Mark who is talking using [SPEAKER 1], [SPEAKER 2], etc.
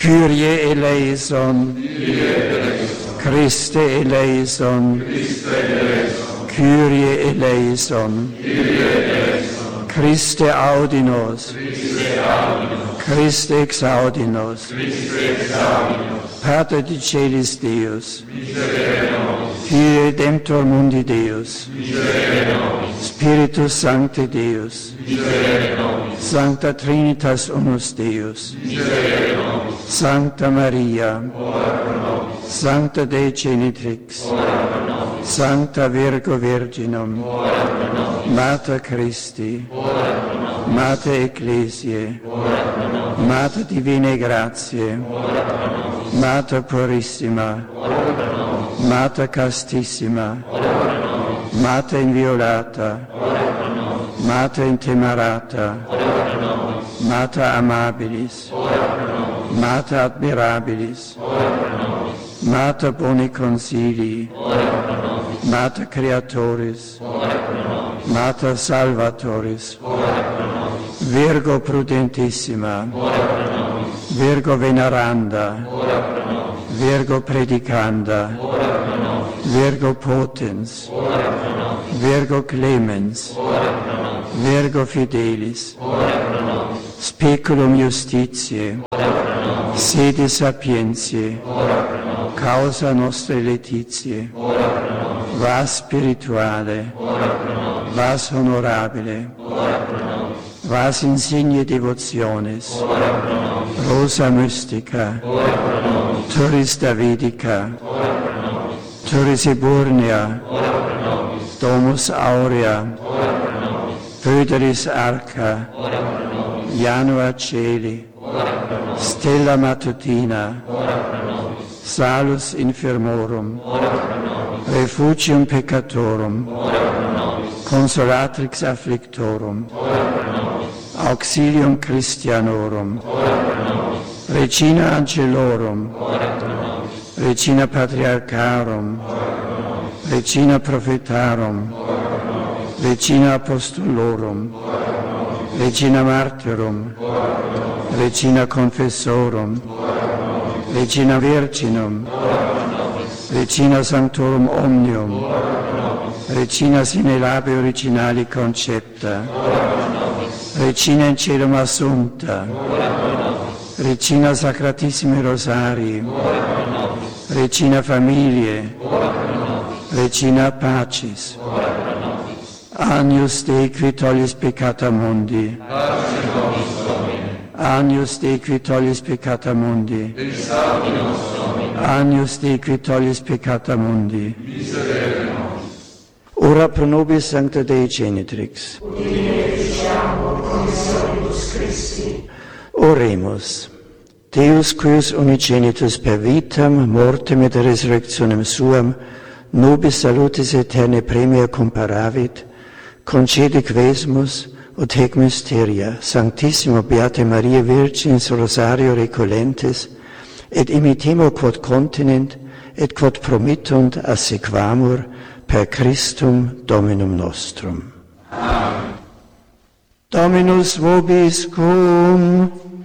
[SPEAKER 1] Kyrie eleison, Christe eleison, Kyrie eleison, Christe audi nos, Christe exaudi nos, Pater de Celis Deus, Kyrie Redemptor mundi Deus, Spiritus Sancte Deus, Sancta Trinitas unus Deus, Sancta Maria, Sancta Dei Genitrix, Sancta Virgo Virginum, Mater Christi, Mater Ecclesiae, Mater Divinae Gratiae, Mater Purissima, Mater Castissima, Mater Inviolata, Mater Intemerata, Mater Amabilis, Mater Admirabilis, Mater Boni Consilii, Mater Creatoris, Mater Salvatoris, Virgo Prudentissima, Virgo Veneranda, Virgo Predicanda, Virgo Potens, Virgo Clemens, Virgo Fidelis, Speculum Justitiae, Sede Sapientiae, Causa Nostre Laetitiae, Vas Spirituale, Vas Honorabile, Vas Insigne Devotionis, Rosa Mystica, Turris Davidica, Turris Eburnea, Domus Aurea, Pöderis Arca, Janua Celi, Stella Matutina, Salus Infirmorum, Refugium Peccatorum, Consolatrix Afflictorum, Auxilium Christianorum, Regina Angelorum, Regina Patriarcharum, Regina Prophetarum, Regina Apostolorum, Regina Martyrum, Regina Confessorum, Regina Virginum, Regina Sanctorum Omnium, Regina sine labe originali concepta, Regina in celum assumpta, Regina Sacratissimi Rosarii, Regina Familiae, Regina Pacis, Agnus Dei qui tollis peccata mundi, Agnus Dei qui tollis peccata mundi, Agnus Dei qui tollis peccata mundi, ora pro nobis Sancta Dei Genitrix, oremus. Deus cuius unigenitus per vitam, mortem et resurrectionem suam, nobis salutis aeternae premia comparavit, concede quesumus ut hec mysteria, Sanctissimo Beate Maria Virginis Rosario recolentes, et imitemo quod continent, et quod promittunt assequamur per Christum Dominum nostrum. Amen. Dominus vobiscum.